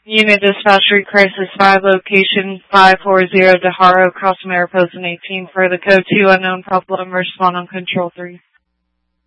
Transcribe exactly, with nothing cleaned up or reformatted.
Unit Dispatch Street Crisis five, location five four zero Deharo, across Mariposa and eighteen, for the code two unknown problem, respond on control three.